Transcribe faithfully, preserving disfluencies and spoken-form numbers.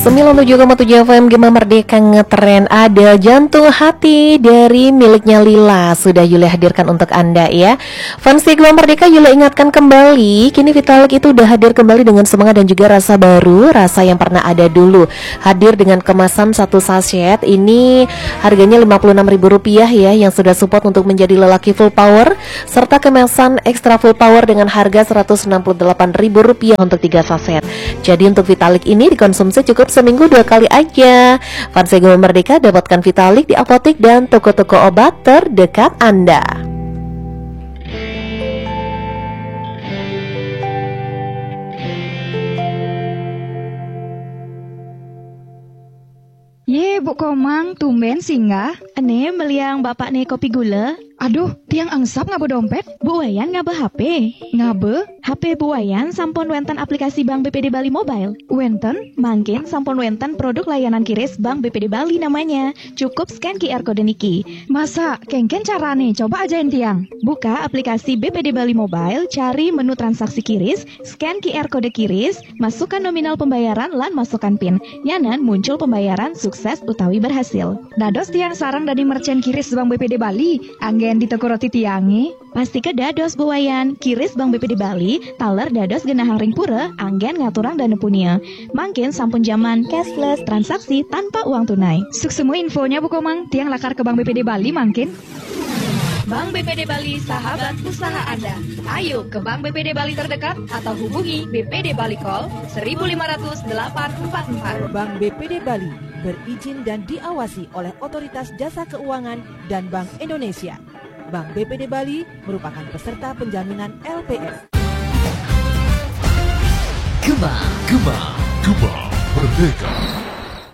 sembilan puluh tujuh koma tujuh F M Gema Merdeka ngetren. Ada Jantung Hati dari miliknya Lila sudah Yuli hadirkan untuk Anda ya. Fans Gema Merdeka, Yuli ingatkan kembali, kini Vitalik itu udah hadir kembali dengan semangat dan juga rasa baru, rasa yang pernah ada dulu. Hadir dengan kemasan satu sachet, ini harganya lima puluh enam ribu rupiah ya, yang sudah support untuk menjadi lelaki full power, serta kemasan ekstra full power dengan harga seratus enam puluh delapan ribu rupiah untuk tiga sachet. Jadi untuk Vitalik ini dikonsumsi cukup seminggu dua kali aja. Fans Gema Merdeka, dapatkan Vitalik di apotek dan toko-toko obat terdekat Anda. Ye, Bu Komang, tumben singgah. Ane meliang bapak ne kopi gula. Aduh, tiang angsap ngabe dompet. Bu Wayan ngabe H P. Ngabe? H P Bu Wayan sampun wenten aplikasi Bank B P D Bali Mobile. Wenten? Mangkin sampun wenten produk layanan kiris Bank B P D Bali namanya. Cukup scan Q R kode niki. Masa? Kengken carane? Coba ajain tiang. Buka aplikasi B P D Bali Mobile, cari menu transaksi kiris, scan Q R kode kiris, masukkan nominal pembayaran lan masukkan PIN. Nyanan muncul pembayaran sukses utawi berhasil. Dados tiang sarang dari merchant kiris Bank B P D Bali. Anggen di toko roti tiangi. Pasti ke dados Bu Wayan. Kiris Bank B P D Bali, taler dados genahang ring pura, anggen ngaturang dana punia. Mangkin sampun zaman cashless, transaksi tanpa uang tunai. Suk semua infonya Bu Komang, tiang lakar ke Bank B P D Bali mangkin. Bank B P D Bali, sahabat usaha Anda. Ayo ke Bank B P D Bali terdekat atau hubungi B P D Bali Call seribu lima ratus delapan empat empat. Bank B P D Bali berizin dan diawasi oleh Otoritas Jasa Keuangan dan Bank Indonesia. Bank B P D Bali merupakan peserta penjaminan L P S. Gema, Gema, Gema Merdeka.